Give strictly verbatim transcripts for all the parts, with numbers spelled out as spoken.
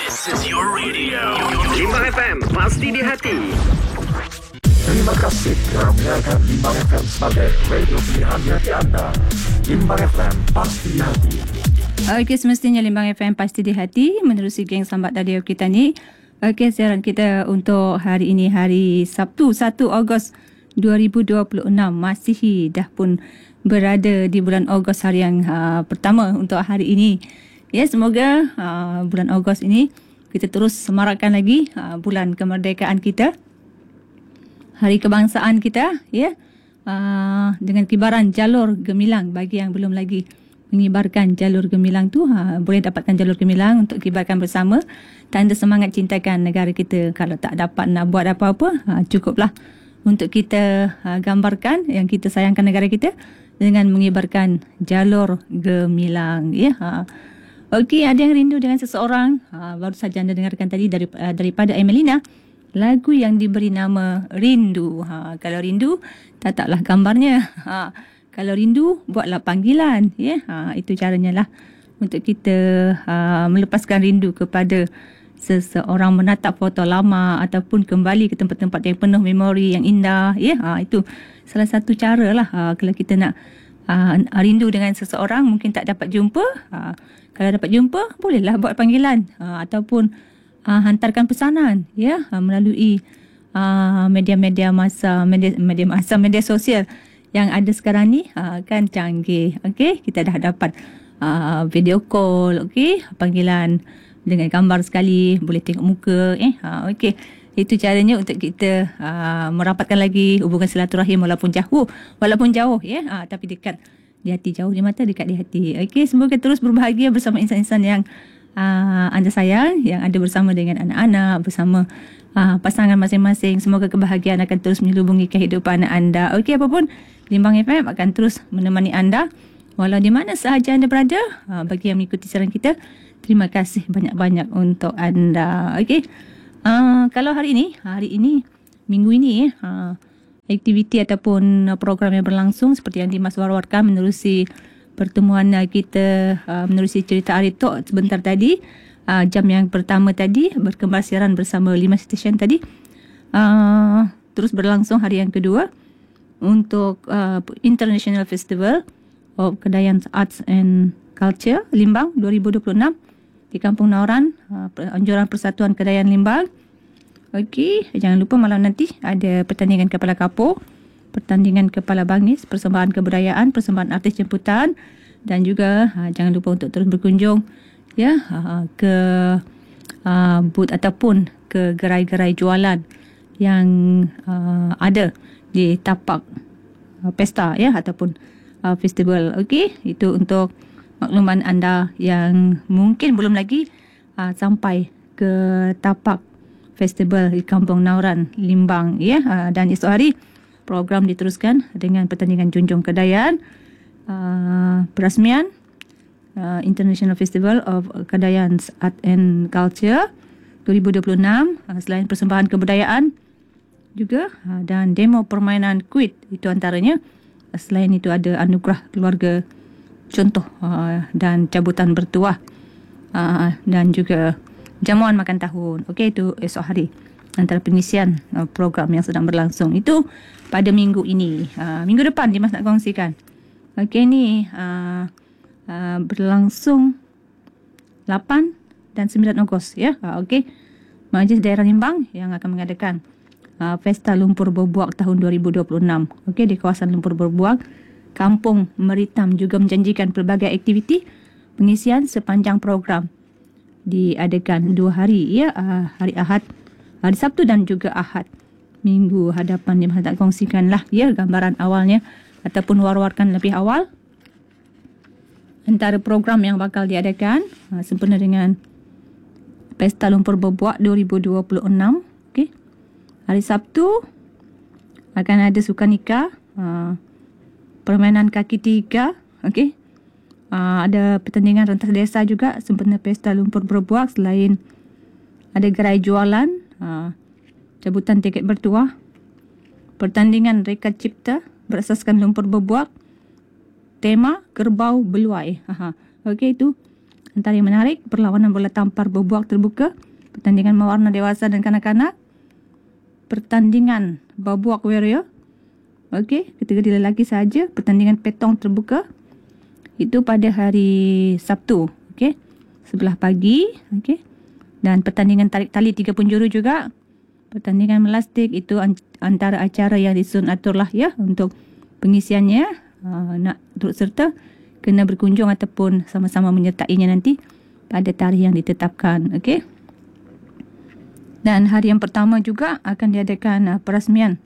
This is your radio. Limbang F M, pasti di hati. Terima kasih kerana mendengarkan Limbang F M sebagai radio pilihan di hati anda. Limbang F M, pasti di hati. Okey, semestinya Limbang F M pasti di hati menerusi geng sambat radio kita ni. Okey, siaran kita untuk hari ini, hari Sabtu satu Ogos dua ribu dua puluh enam. Masihi dah pun berada di bulan Ogos, hari yang uh, pertama untuk hari ini. Ya, semoga uh, bulan Ogos ini kita terus semarakkan lagi uh, bulan kemerdekaan kita, hari kebangsaan kita, ya, uh, dengan kibaran jalur gemilang. Bagi yang belum lagi mengibarkan jalur gemilang tu, ha, boleh dapatkan jalur gemilang untuk kibarkan bersama, tanda semangat cintakan negara kita. Kalau tak dapat nak buat apa-apa, ha, cukuplah untuk kita ha, gambarkan yang kita sayangkan negara kita dengan mengibarkan jalur gemilang, ya. Ha. Okey, ada yang rindu dengan seseorang, ha, baru saja anda dengarkan tadi dari, uh, daripada Emelina, lagu yang diberi nama Rindu. Ha, kalau rindu, tataklah gambarnya. Ha, kalau rindu, buatlah panggilan. Ya, ha, itu caranya lah untuk kita uh, melepaskan rindu kepada seseorang, menatap foto lama ataupun kembali ke tempat-tempat yang penuh memori yang indah. Ya, ha, itu salah satu cara lah. Ha, kalau kita nak uh, rindu dengan seseorang, mungkin tak dapat jumpa. Ha, kalau dapat jumpa, bolehlah buat panggilan uh, ataupun uh, hantarkan pesanan, ya, uh, melalui uh, media-media masa, media, media masa, media sosial yang ada sekarang ni, uh, kan canggih. Okey, kita dah dapat uh, video call, okey, panggilan dengan gambar sekali, boleh tengok muka, eh, uh, okey. Itu caranya untuk kita uh, merapatkan lagi hubungan silaturahim walaupun jauh, walaupun jauh, ya, uh, tapi dekat di hati, jauh di mata, dekat di hati. Okey, semoga terus berbahagia bersama insan-insan yang uh, anda sayang, yang ada bersama dengan anak-anak, bersama uh, pasangan masing-masing. Semoga kebahagiaan akan terus menyelubungi kehidupan anda. Okey, apapun, Limbang F M akan terus menemani anda walau di mana sahaja anda berada. Uh, bagi yang mengikuti siaran kita, terima kasih banyak-banyak untuk anda. Okey, uh, kalau hari ini, hari ini, minggu ini, uh, aktiviti ataupun program yang berlangsung seperti yang Dimas war-warkan menerusi pertemuan kita, uh, menerusi cerita Ari Tok sebentar tadi, uh, jam yang pertama tadi berkembar siaran bersama lima stesen tadi, uh, terus berlangsung hari yang kedua untuk uh, International Festival of Kedayan Arts and Culture Limbang dua ribu dua puluh enam di Kampung Nauran, uh, Anjuran Persatuan Kedayan Limbang. Okey, jangan lupa malam nanti ada pertandingan kepala kapur, pertandingan kepala bangis, persembahan kebudayaan, persembahan artis jemputan, dan juga ha, jangan lupa untuk terus berkunjung, ya, ha, ke ha, booth ataupun ke gerai-gerai jualan yang ha, ada di tapak ha, pesta, ya, ataupun ha, festival. Okey, itu untuk makluman anda yang mungkin belum lagi ha, sampai ke tapak festival di Kampung Nauran Limbang, ya. Uh, dan esok hari program diteruskan dengan pertandingan junjung Kedayan, uh, perasmian uh, International Festival of Kedayan Art and Culture dua ribu dua puluh enam, uh, selain persembahan kebudayaan juga, uh, dan demo permainan kuit, itu antaranya. Uh, selain itu ada anugerah keluarga contoh, uh, dan cabutan bertuah, uh, dan juga jamuan makan tahun. Okey, itu esok hari antara pengisian uh, program yang sedang berlangsung. Itu pada minggu ini. Uh, minggu depan Dimas nak kongsikan. Okey, ni uh, uh, berlangsung lapan dan sembilan Ogos, ya. Uh, Okey, Majlis Daerah Limbang yang akan mengadakan uh, Pesta Lumpur Berbuak tahun dua ribu dua puluh enam. Okey, di kawasan Lumpur Berbuak, Kampung Meritam, juga menjanjikan pelbagai aktiviti pengisian sepanjang program. Diadakan dua hari, ya, uh, hari Ahad, hari Sabtu dan juga Ahad. Minggu hadapan Dimas tak kongsikanlah, ya, gambaran awalnya ataupun war-warkan lebih awal antara program yang bakal diadakan uh, sempena dengan Pesta Lumpur Berbuak dua ribu dua puluh enam. Okey, hari Sabtu akan ada sukan-ika, uh, permainan kaki tiga. Okey, Uh, ada pertandingan rentas desa juga sempena Pesta Lumpur Berbuak. Selain ada gerai jualan, uh, cabutan tiket bertuah, pertandingan reka cipta berasaskan Lumpur Berbuak, tema Kerbau Beluai. Okey, itu antara yang menarik, perlawanan bola tampar berbuak terbuka, pertandingan mewarna dewasa dan kanak-kanak, pertandingan berbuak warrior, okey, kategori lelaki sahaja, pertandingan petong terbuka, itu pada hari Sabtu, okey, sebelah pagi, okey, dan pertandingan tarik tali tiga penjuru juga, pertandingan melastik itu antara acara yang disusun atur lah ya untuk pengisiannya. Uh, nak turut serta kena berkunjung ataupun sama-sama menyertainya nanti pada tarikh yang ditetapkan. Okey. Dan hari yang pertama juga akan diadakan uh, perasmian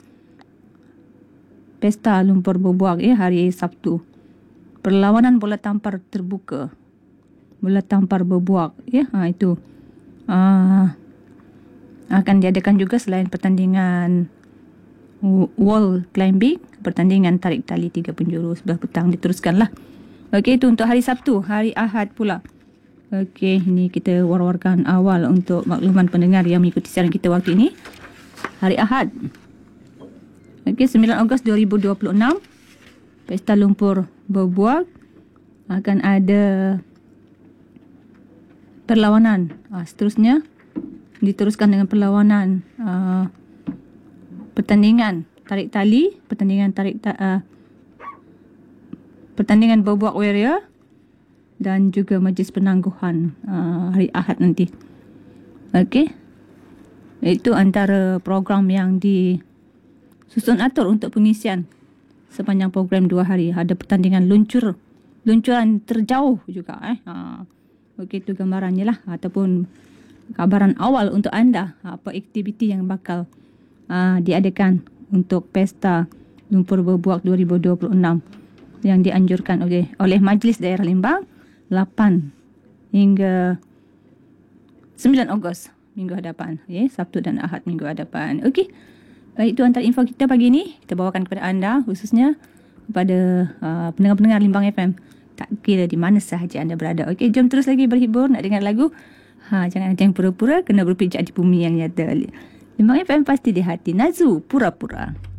Pesta Lumpur Berbuak ya, hari Sabtu. Perlawanan bola tampar terbuka. Bola tampar berbuak ya. Ha, itu. Uh, akan diadakan juga selain pertandingan wall climbing, pertandingan tarik tali tiga penjuru sebelah petang diteruskanlah. Okey, itu untuk hari Sabtu. Hari Ahad pula. Okey, ini kita war-warkan awal untuk makluman pendengar yang mengikuti siaran kita waktu ini. Hari Ahad. Okey, sembilan Ogos dua ribu dua puluh enam. Pesta Lumpur Berbuak. Akan ada perlawanan. Ah, seterusnya diteruskan dengan perlawanan uh, pertandingan tarik tali, pertandingan tarik ta- uh, pertandingan berbuak warrior dan juga majlis penangguhan uh, hari Ahad nanti. Okey. Itu antara program yang disusun atur untuk pengisian sepanjang program dua hari. Ada pertandingan luncur, luncuran terjauh juga eh. Ha. Okey, itu gambarannya lah ataupun kabaran awal untuk anda apa aktiviti yang bakal uh, diadakan untuk Pesta Lumpur Berbuak dua ribu dua puluh enam yang dianjurkan oleh oleh Majlis Daerah Limbang lapan hingga sembilan Ogos minggu hadapan, ya, Sabtu dan Ahad minggu hadapan. Okey. Uh, itu antara info kita pagi ini. Kita bawakan kepada anda khususnya kepada uh, pendengar-pendengar Limbang F M. Tak kira di mana sahaja anda berada. Okey, jom terus lagi berhibur nak dengar lagu. Ha, jangan ada yang pura-pura, kena berpijak di bumi yang nyata. Limbang F M pasti di hati. Nazu, pura-pura.